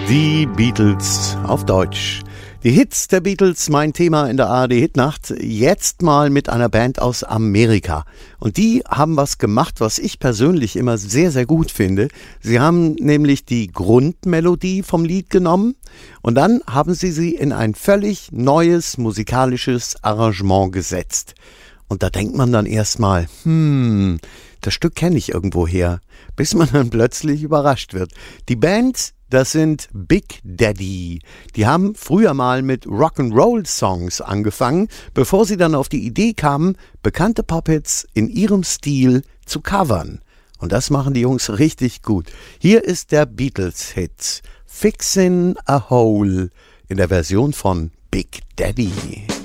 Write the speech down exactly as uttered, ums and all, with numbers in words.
Die Beatles auf Deutsch. Die Hits der Beatles, mein Thema in der A R D-Hitnacht, jetzt mal mit einer Band aus Amerika. Und die haben was gemacht, was ich persönlich immer sehr, sehr gut finde. Sie haben nämlich die Grundmelodie vom Lied genommen und dann haben sie sie in ein völlig neues musikalisches Arrangement gesetzt. Und da denkt man dann erstmal, hm, das Stück kenne ich irgendwoher, bis man dann plötzlich überrascht wird. Die Band, das sind Big Daddy. Die haben früher mal mit Rock'n'Roll-Songs angefangen, bevor sie dann auf die Idee kamen, bekannte Pop-Hits in ihrem Stil zu covern. Und das machen die Jungs richtig gut. Hier ist der Beatles-Hit Fixin' a Hole in der Version von Big Daddy.